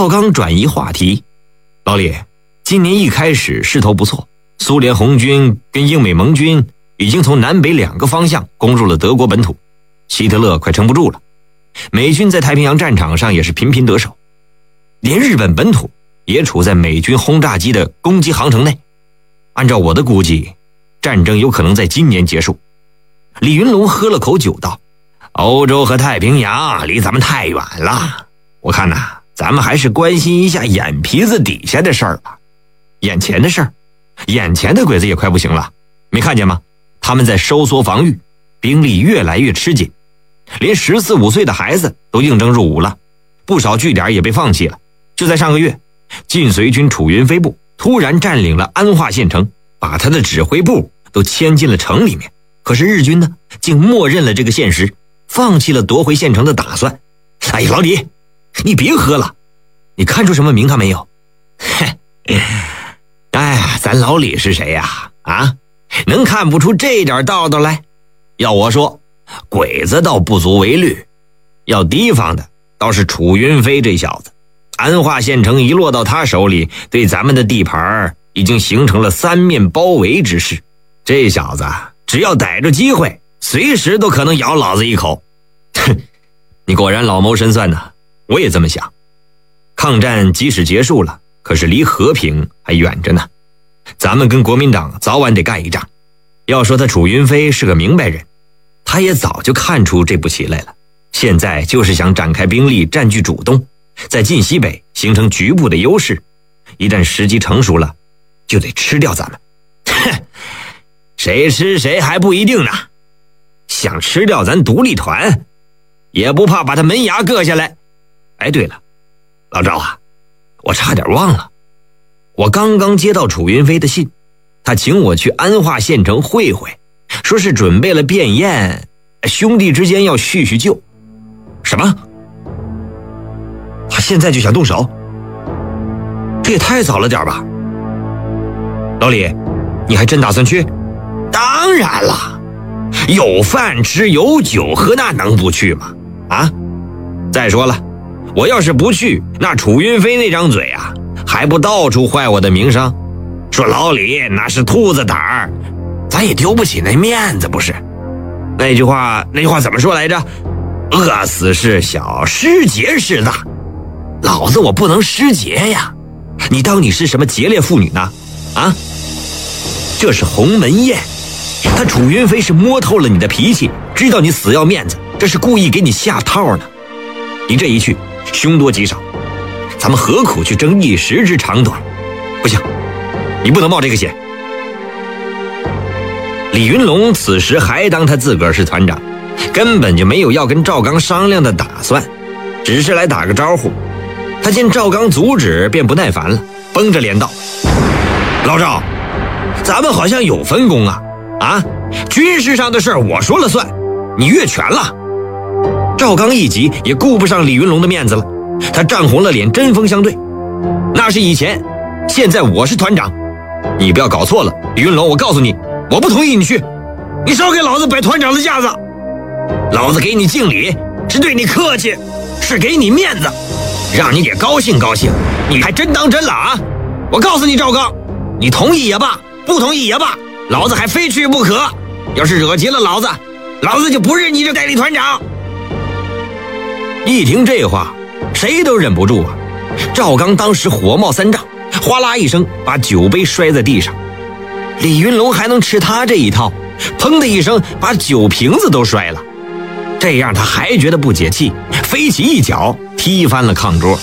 赵刚转移话题：“老李，今年一开始势头不错，苏联红军跟英美盟军已经从南北2个方向攻入了德国本土，希特勒快撑不住了。美军在太平洋战场上也是频频得手，连日本本土也处在美军轰炸机的攻击航程内。按照我的估计，战争有可能在今年结束。”李云龙喝了口酒道：“欧洲和太平洋离咱们太远了，我看呐，咱们还是关心一下眼皮子底下的事儿吧。眼前的事儿，眼前的鬼子也快不行了，没看见吗？他们在收缩防御，兵力越来越吃紧，连14、15岁的孩子都应征入伍了，不少据点也被放弃了。就在上个月，晋绥军楚云飞部突然占领了安化县城，把他的指挥部都迁进了城里面。可是日军呢，竟默认了这个现实，放弃了夺回县城的打算。哎呀，老李，你别喝了，你看出什么名堂没有？哎，咱老李是谁呀？能看不出这点道道来？要我说，鬼子倒不足为虑，要提防的倒是楚云飞这小子。安化县城一落到他手里，对咱们的地盘已经形成了3面包围之势。这小子只要逮着机会，随时都可能咬老子一口。哼，你果然老谋深算呐，我也这么想。抗战即使结束了，可是离和平还远着呢。咱们跟国民党早晚得干一仗。要说他楚云飞是个明白人，他也早就看出这步棋来了，现在就是想展开兵力占据主动，在晋西北形成局部的优势，一旦时机成熟了，就得吃掉咱们。哼，谁吃谁还不一定呢。想吃掉咱独立团，也不怕把他门牙割下来。哎，对了，老赵啊，我差点忘了，我刚刚接到楚云飞的信，他请我去安化县城会会，说是准备了便宴，兄弟之间要叙叙旧。什么？他现在就想动手？这也太早了点吧。老李，你还真打算去？当然了，有饭吃有酒喝，那能不去吗？再说了，我要是不去，那楚云飞那张嘴啊，还不到处坏我的名声，说老李那是兔子胆儿，咱也丢不起那面子，不是？那句话怎么说来着？饿死是小，失节是大。老子我不能失节呀！你当你是什么劫掠妇女呢？这是鸿门宴，他楚云飞是摸透了你的脾气，知道你死要面子，这是故意给你下套呢。你这一去，凶多吉少，咱们何苦去争一时之长短？不行，你不能冒这个险。李云龙此时还当他自个儿是团长，根本就没有要跟赵刚商量的打算，只是来打个招呼。他见赵刚阻止，便不耐烦了，绷着脸道：“老赵，咱们好像有分工啊！军事上的事我说了算，你越权了。”赵刚一急，也顾不上李云龙的面子了，他涨红了脸，针锋相对：“那是以前，现在我是团长，你不要搞错了。李云龙，我告诉你，我不同意你去，你少给老子摆团长的架子。老子给你敬礼，是对你客气，是给你面子，让你也高兴高兴，你还真当真了啊！我告诉你赵刚，你同意也罢，不同意也罢，老子还非去不可。要是惹急了老子，老子就不认你这代理团长。”一听这话，谁都忍不住啊！赵刚当时火冒三丈，哗啦一声把酒杯摔在地上。李云龙还能吃他这一套，砰的一声把酒瓶子都摔了。这样他还觉得不解气，飞起一脚踢翻了炕桌。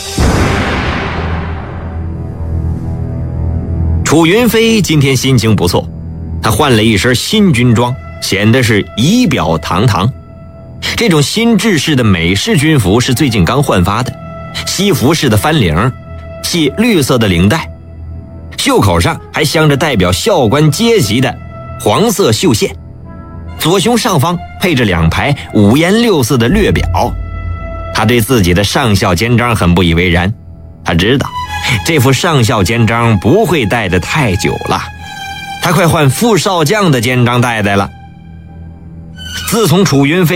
楚云飞今天心情不错，他换了一身新军装，显得是仪表堂堂。这种新制式的美式军服是最近刚换发的，西服式的翻领，系绿色的领带，袖口上还镶着代表校官阶级的黄色绣线，左胸上方配着2排5颜6色的略表。他对自己的上校肩章很不以为然，他知道这副上校肩章不会戴得太久了，他快换副少将的肩章戴了。自从楚云飞